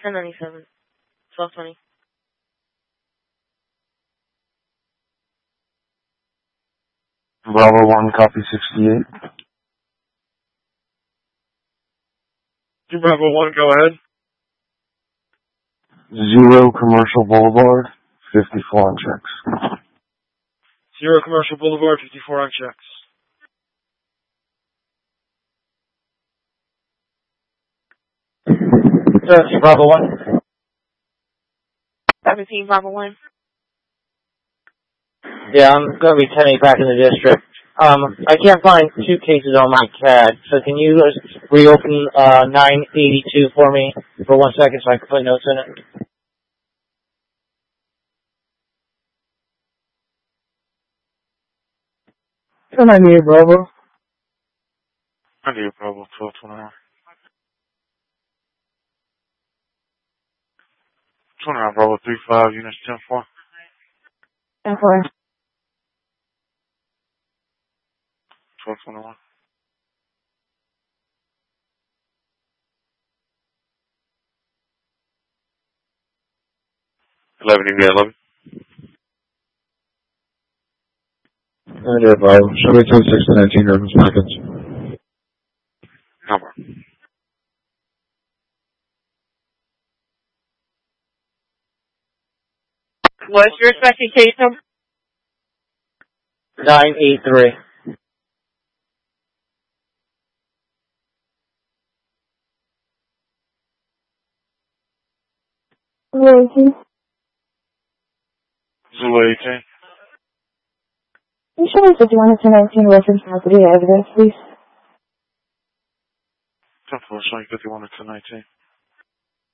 1097. 1220. Bravo 1, copy 68. Bravo 1, go ahead. 0 Commercial Boulevard, 54 on checks. 0 Commercial Boulevard, 54 on checks. Bravo 1. 17 Bravo 1. Yeah, I'm going to be 10-8 back in the district. I can't find 2 cases on my CAD, so can you reopen 982 for me for 1 second so I can put notes in it? 1098 Bravo. 98 Bravo, 1229. 29 Bravo, 35, units 10-4. 10-4. 1221. 11 11. 98 Bravo. Show me 2619 Urban Seconds. Number. What's your expected case number? 983. Zulu 18. Zulu 18. Can you show me 51 to 19 reference property evidence, please? 10-4, showing 51 to 19.